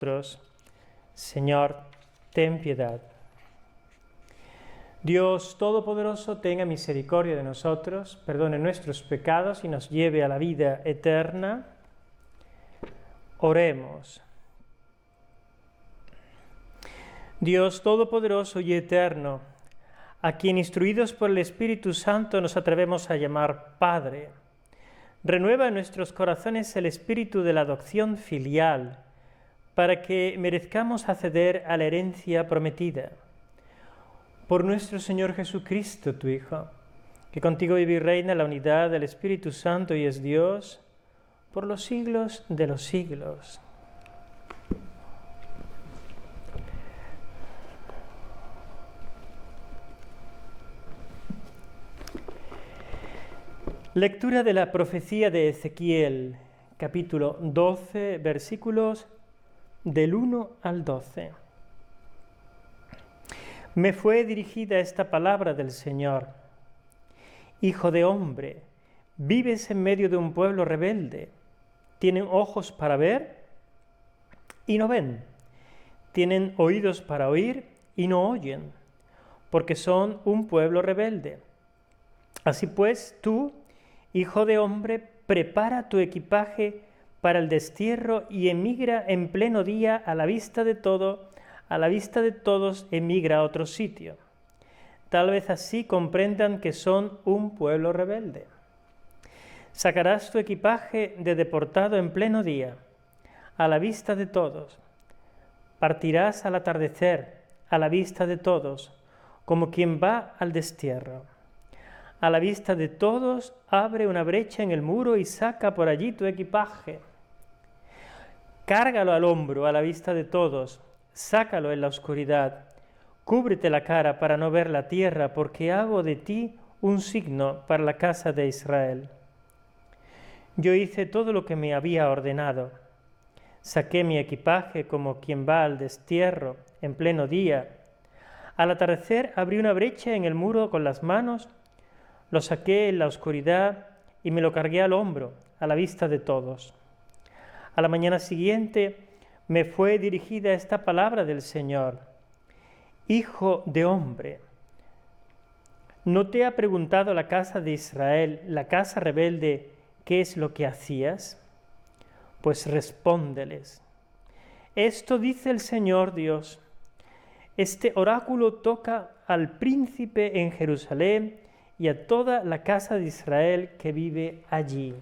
Señor, ten piedad. Dios Todopoderoso, tenga misericordia de nosotros, perdone nuestros pecados y nos lleve a la vida eterna. Oremos. Dios Todopoderoso y eterno, a quien instruidos por el Espíritu Santo nos atrevemos a llamar Padre, renueva en nuestros corazones el espíritu de la adopción filial, para que merezcamos acceder a la herencia prometida. Por nuestro Señor Jesucristo, tu Hijo, que contigo vive y reina en la unidad del Espíritu Santo y es Dios, por los siglos de los siglos. Lectura de la profecía de Ezequiel, capítulo 12, versículos del 1 al 12. Me fue dirigida esta palabra del Señor. Hijo de hombre, vives en medio de un pueblo rebelde. Tienen ojos para ver y no ven. Tienen oídos para oír y no oyen, porque son un pueblo rebelde. Así pues, tú, hijo de hombre, prepara tu equipaje para el destierro y emigra en pleno día a la vista de todos, emigra a otro sitio. Tal vez así comprendan que son un pueblo rebelde. Sacarás tu equipaje de deportado en pleno día, a la vista de todos. Partirás al atardecer, a la vista de todos, como quien va al destierro. A la vista de todos, abre una brecha en el muro y saca por allí tu equipaje. Cárgalo al hombro a la vista de todos, sácalo en la oscuridad. Cúbrete la cara para no ver la tierra, porque hago de ti un signo para la casa de Israel. Yo hice todo lo que me había ordenado. Saqué mi equipaje como quien va al destierro en pleno día. Al atardecer abrí una brecha en el muro con las manos, lo saqué en la oscuridad y me lo cargué al hombro, a la vista de todos. A la mañana siguiente me fue dirigida esta palabra del Señor. Hijo de hombre, ¿no te ha preguntado la casa de Israel, la casa rebelde, qué es lo que hacías? Pues respóndeles. Esto dice el Señor Dios. Este oráculo toca al príncipe en Jerusalén y a toda la casa de Israel que vive allí.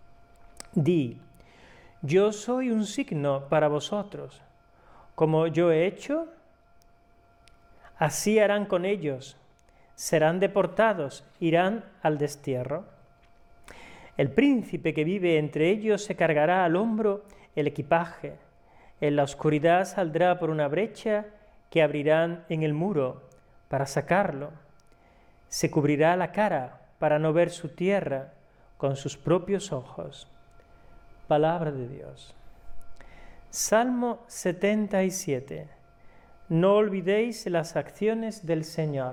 Di, yo soy un signo para vosotros. Como yo he hecho, así harán con ellos. Serán deportados, irán al destierro. El príncipe que vive entre ellos se cargará al hombro el equipaje. En la oscuridad saldrá por una brecha que abrirán en el muro para sacarlo. Se cubrirá la cara para no ver su tierra con sus propios ojos. Palabra de Dios. Salmo 77. No olvidéis las acciones del Señor.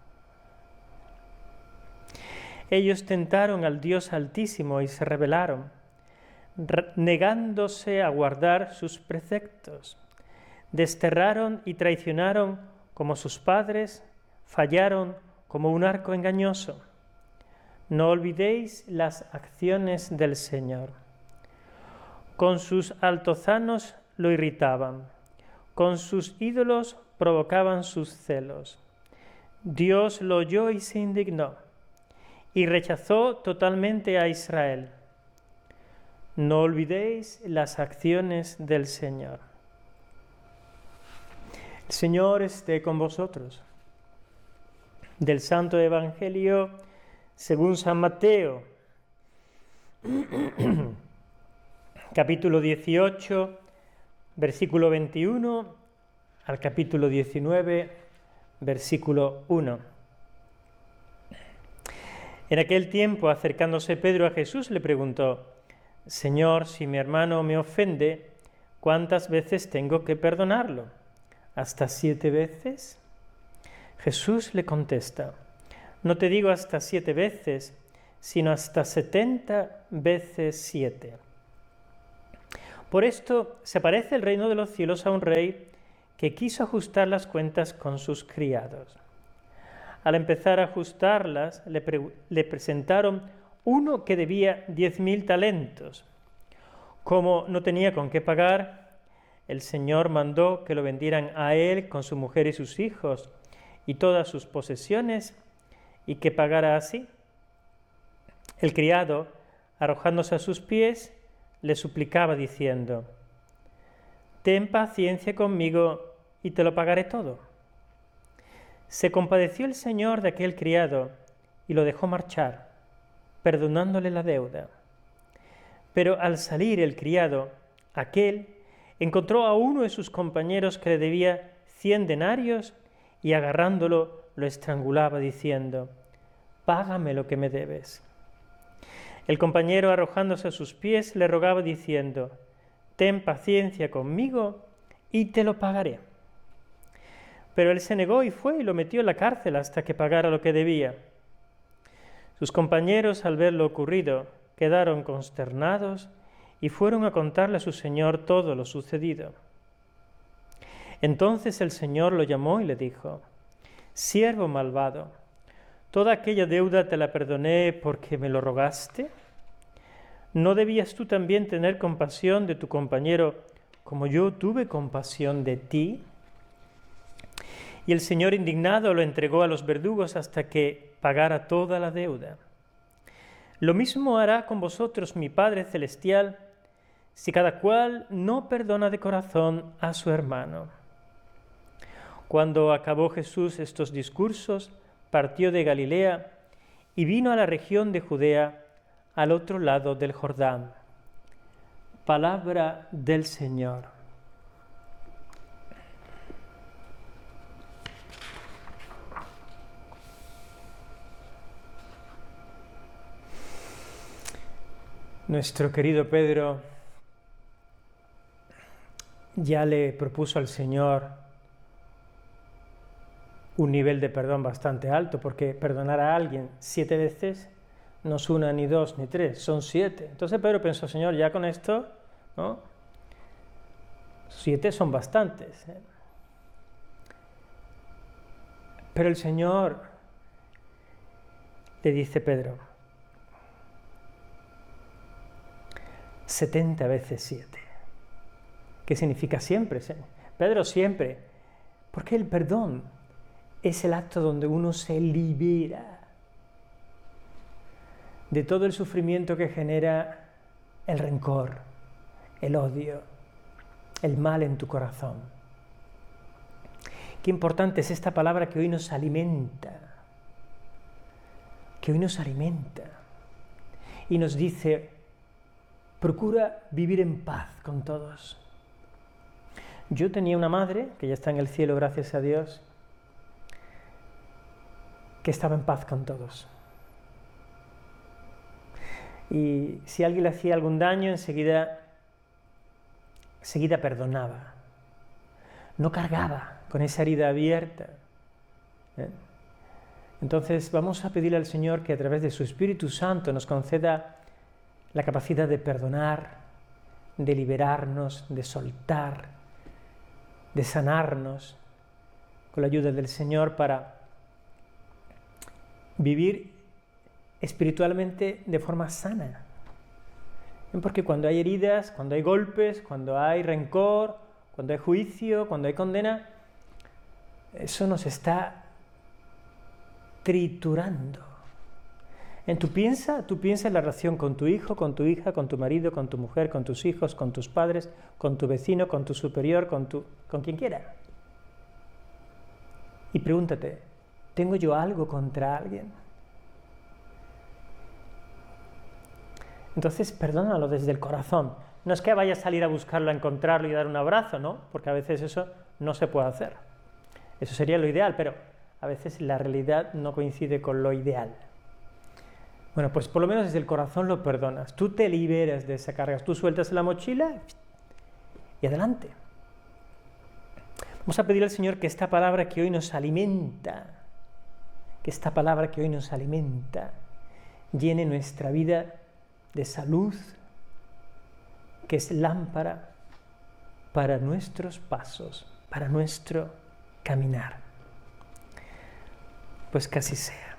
Ellos tentaron al Dios Altísimo y se rebelaron, negándose a guardar sus preceptos. Desterraron y traicionaron como sus padres, fallaron como un arco engañoso. No olvidéis las acciones del Señor. Con sus altozanos lo irritaban, con sus ídolos provocaban sus celos. Dios lo oyó y se indignó, y rechazó totalmente a Israel. No olvidéis las acciones del Señor. El Señor esté con vosotros. Del Santo Evangelio según San Mateo, capítulo 18, versículo 21 al capítulo 19, versículo 1. En aquel tiempo, acercándose Pedro a Jesús, le preguntó: Señor, si mi hermano me ofende, ¿cuántas veces tengo que perdonarlo? ¿Hasta 7 veces? Jesús le contesta: no te digo hasta 7 veces, sino hasta 70 veces 7. Por esto se parece el reino de los cielos a un rey que quiso ajustar las cuentas con sus criados. Al empezar a ajustarlas, le presentaron uno que debía 10.000 talentos. Como no tenía con qué pagar, el Señor mandó que lo vendieran a él con su mujer y sus hijos y todas sus posesiones, y que pagara así. El criado, arrojándose a sus pies, le suplicaba diciendo: «Ten paciencia conmigo y te lo pagaré todo». Se compadeció el Señor de aquel criado y lo dejó marchar, perdonándole la deuda. Pero al salir el criado, aquel encontró a uno de sus compañeros que le debía 100 denarios y agarrándolo lo estrangulaba diciendo: «Págame lo que me debes». El compañero, arrojándose a sus pies, le rogaba diciendo: «Ten paciencia conmigo y te lo pagaré». Pero él se negó y fue y lo metió en la cárcel hasta que pagara lo que debía. Sus compañeros, al ver lo ocurrido, quedaron consternados y fueron a contarle a su señor todo lo sucedido. Entonces el Señor lo llamó y le dijo: «Siervo malvado, ¿toda aquella deuda te la perdoné porque me lo rogaste? ¿No debías tú también tener compasión de tu compañero como yo tuve compasión de ti?» Y el Señor, indignado, lo entregó a los verdugos hasta que pagara toda la deuda. Lo mismo hará con vosotros mi Padre Celestial, si cada cual no perdona de corazón a su hermano. Cuando acabó Jesús estos discursos, partió de Galilea y vino a la región de Judea, al otro lado del Jordán. Palabra del Señor. Nuestro querido Pedro ya le propuso al Señor un nivel de perdón bastante alto, porque perdonar a alguien 7 veces no es 1, ni 2, ni 3, son 7. Entonces Pedro pensó: Señor, ya con esto, ¿no? 7 son bastantes. Pero el Señor le dice: Pedro, 70 veces 7. ¿Qué significa siempre? Pedro, siempre. Porque el perdón es el acto donde uno se libera de todo el sufrimiento que genera el rencor, el odio, el mal en tu corazón. Qué importante es esta palabra que hoy nos alimenta, y nos dice: procura vivir en paz con todos. Yo tenía una madre, que ya está en el cielo, gracias a Dios, que estaba en paz con todos. Y si alguien le hacía algún daño, enseguida perdonaba. No cargaba con esa herida abierta. Entonces vamos a pedirle al Señor que a través de su Espíritu Santo nos conceda la capacidad de perdonar, de liberarnos, de soltar, de sanarnos con la ayuda del Señor para vivir espiritualmente de forma sana. Porque cuando hay heridas, cuando hay golpes, cuando hay rencor, cuando hay juicio, cuando hay condena, eso nos está triturando. Tú piensa en la relación con tu hijo, con tu hija, con tu marido, con tu mujer, con tus hijos, con tus padres, con tu vecino, con tu superior, con quien quiera. Y pregúntate: ¿tengo yo algo contra alguien? Entonces perdónalo desde el corazón. No es que vaya a salir a buscarlo, a encontrarlo y dar un abrazo, ¿no? Porque a veces eso no se puede hacer. Eso sería lo ideal, pero a veces la realidad no coincide con lo ideal. Bueno, pues por lo menos desde el corazón lo perdonas. Tú te liberas de esa carga. Tú sueltas la mochila y adelante. Vamos a pedir al Señor que esta palabra que hoy nos alimenta, llene nuestra vida de salud, que es lámpara para nuestros pasos, para nuestro caminar. Pues que así sea.